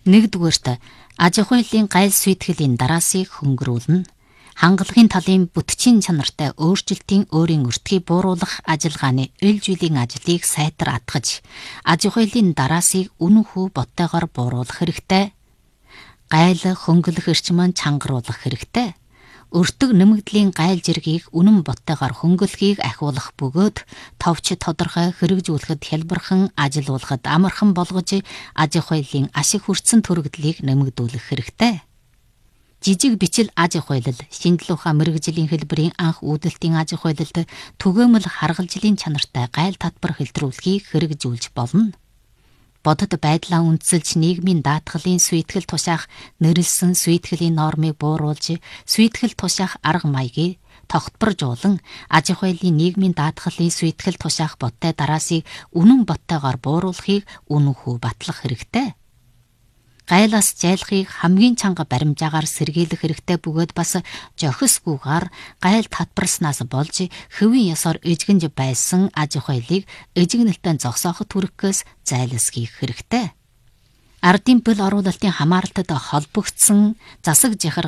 Нэгдүгээрт аж ахуйлын гайл сүйтгэлийн дараасыг хөнгөрүүлнэ. Хангалагын талын бүтцийн чанартай өөрчлөлтийн өөрийн өртгийг бууруулах ажиллагааны ээлжүүлэн ажлыг сайтар атгаж, аж ахуйлын дараасыг үнэн хүү боттойгоор бууруулах хэрэгтэй. Гайл хөнгөлөх эрчим чангаруулах хэрэгтэй. Өртөг нэмэгдлийн гайл жиргийг үнэн боттойгоор хөнгөлөхийг ахиулах бөгөөд товч тодорхой хэрэгжүүлэхэд хялбархан ажилуулахад амархан болгож аж ахуйлын ашиг хүртсэн төрөгдлийг нэмэгдүүлэх хэрэгтэй. Жижиг бичил аж ахуйлал, шинжлэх ухаан мэргэжлийн хэлбэрийн анх үүдэлтийн аж ахуйлалд түгээмэл харгалжлын чанартай гайл татвар хэлтрүүлэхийг хэрэгжүүлж болно. Бодит байдлаа үндэслэж нийгмийн даатгалын сүйтгэл тушаах нэрэлсэн сүйтгэлийн нормыг бууруулж, сүйтгэл тушаах арга маягийг тогтворжуулан, аж ахуйлын нийгмийн даатгалын сүйтгэл тушаах бодтой дараасыг үнэн боттойгоор бууруулахыг үнэн хүү батлах хэрэгтэй. Гайлаас жайлахыг хамгийн чанга баримжаагаар сэргийлэх хэрэгтэй бөгөөд бас жохисгүйгээр гайл татварснаас болж хэвийн ёсоор эжгэнж байсан аж ахуйлыг эжигнэлтэй зогсоохот хүрэхгүйс зайлсхийх хэрэгтэй. Ардын бэл оруулалтын хамааралтад холбогдсон засаг жихэр